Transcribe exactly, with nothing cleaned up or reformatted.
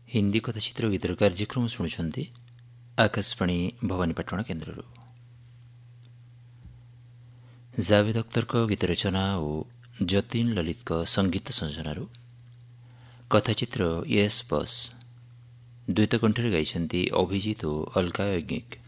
ହିନ୍ଦୀ କଥାଚିତ୍ର ଗୀତର କାର୍ଯ୍ୟକ୍ରମ ଶୁଣୁଛନ୍ତି ଆକାଶବାଣୀ ଭବାନୀପାଟଣା କେନ୍ଦ୍ରରୁ। ଜାଭେଦ ଅଖ୍ତରଙ୍କ ଗୀତ ରଚନା ଓ ଯତୀନ ଲଲିତଙ୍କ ସଙ୍ଗୀତ ସଂଯୋଜନାରୁ କଥାଚିତ୍ର ୟେସ୍ ବସ୍ ଦ୍ୱୈତ କଣ୍ଠରେ ଗାଇଛନ୍ତି ଅଭିଜିତ ଓ ଅଲକା ୟଜ୍ଞିକ।